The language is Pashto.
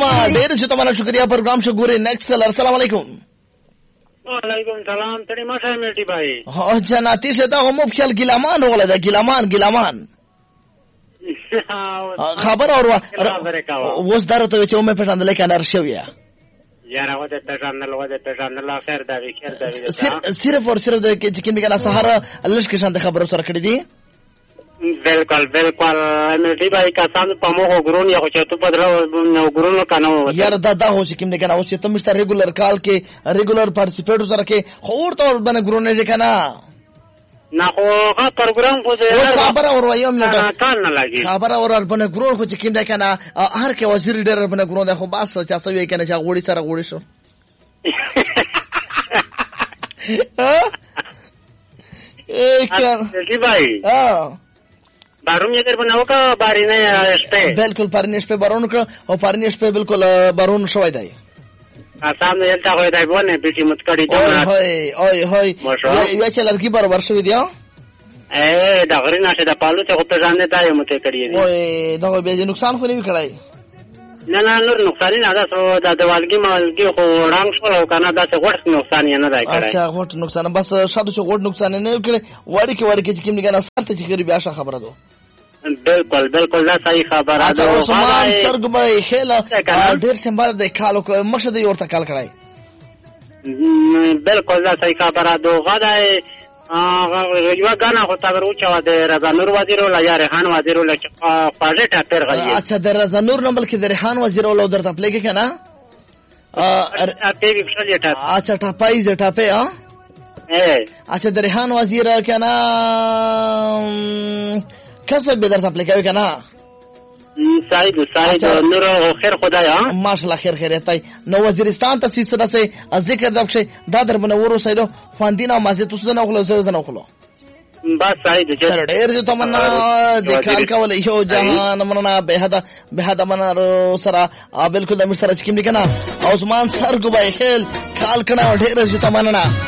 ما ډېر شتمنه شکریا پروګرام شو ګوري نیکسټ کلر السلام علیکم وعلیکم سلام تړي ما شه میټي بھائی ها جناتی شه دا هم خپل ګلامان وغله دا ګلامان خبر اور وس درته چې مې پټاندل کنه رشویا یاره وته پېژاندل خیر دا صرف اور صرف د چې کیندګه لا سهار لږ کې شانت خبر سره کړی دي بالکل میټي بھائی کسان په موغو ګرون یو چې ته پدرو ګرون کنه یاره دا هو چې کیندګه اوس چې تم ست ریګولر کال کې ریګولر پارټیسپیټ سره کې خور تور باندې ګرون نه کنه نه خو پروګرام خو دې خبر اور وایم نه کار نه لګي خبر اور باندې ګرون خو چې کیندګه کنه هر کې وزیر ډېر باندې ګرون ده خو بس چا سوي کنه چې غوړي سره غوړي شو میټي بھائی بارون یې در بناو کا بارینه شپه بالکل پرنیش په بارون کړ او پرنیش په بالکل بارون شوی دی آسام نه یلتا وای دی بونه پیټي مت کړی ته هاي یو چې لړکی برابر شوی دی دا غری نشه د پالو ته خو ځان نه تای مت کړی دی وای دا به نقصان خو نه وکړای نه نور نقصان نه دا سو د دیوالګي مالګي خو رنگ شو او کنه دا څه غوړ نقصان نه دی کړی اچھا غوړ نقصان بس شاده چې غوړ نقصان نه وکړي وړي کې چې کوم نه سره چې بیا ښه خبره ده بالکل دا صحیح خبره ده عثمان سرګبای خېلا ډېر څنګه د کالو مخه د ورته کال کړای بالکل دا صحیح خبره ده غدای یو غانا خو تبرو چا د رضانور وزیر ولا یا ریحان وزیر ولا پاجه ټاپر غلی اچھا د رضانور نه بلکې د ریحان وزیر ولا درته پلیګه کنه اته وی خپل ټاپ اچھا ټاپای ز ټاپه ها اچھا د ریحان وزیر کنه کسب به درته پلیګه کنه سعید نور خیر خدای ها ماشاءالله خیر تای نو وزیرستان ته سیسره سي ذکر دبشه دا در بنورو سیدو فاندینا مازه تاسو نه خلو زو نه خلو بس سعید سر ډېر تمنا د کال کول یو جهان مننا بهدا منرو سره بالکل د مستر چکم دي کنه عثمان سر کو بای خیل کال کنه ډېر تمنا